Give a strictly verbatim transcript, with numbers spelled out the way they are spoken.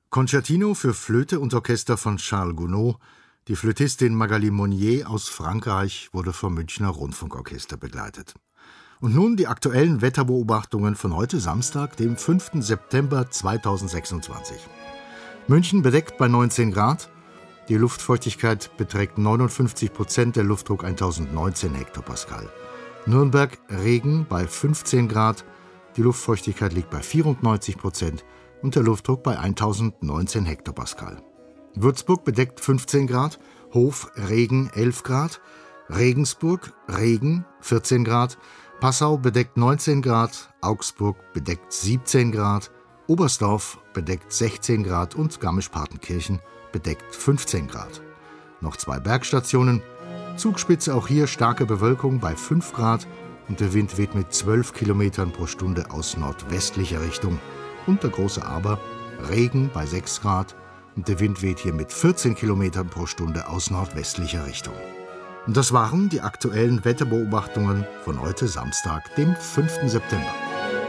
Concertino für Flöte und Orchester von Charles Gounod. Die Flötistin Magali Monnier aus Frankreich wurde vom Münchner Rundfunkorchester begleitet. Und nun die aktuellen Wetterbeobachtungen von heute Samstag, dem fünften September zweitausendsechsundzwanzig. München bedeckt bei neunzehn Grad. Die Luftfeuchtigkeit beträgt neunundfünfzig Prozent, der Luftdruck eintausendneunzehn Hektopascal. Nürnberg Regen bei fünfzehn Grad. Die Luftfeuchtigkeit liegt bei vierundneunzig Prozent und der Luftdruck bei eintausendneunzehn Hektopascal. Würzburg bedeckt fünfzehn Grad, Hof Regen elf Grad, Regensburg Regen vierzehn Grad, Passau bedeckt neunzehn Grad, Augsburg bedeckt siebzehn Grad, Oberstdorf bedeckt sechzehn Grad und Garmisch-Partenkirchen bedeckt fünfzehn Grad. Noch zwei Bergstationen, Zugspitze auch hier starke Bewölkung bei fünf Grad und der Wind weht mit zwölf Kilometern pro Stunde aus nordwestlicher Richtung. Und der große Aber, Regen bei sechs Grad und der Wind weht hier mit vierzehn Kilometern pro Stunde aus nordwestlicher Richtung. Und das waren die aktuellen Wetterbeobachtungen von heute Samstag, dem fünften September.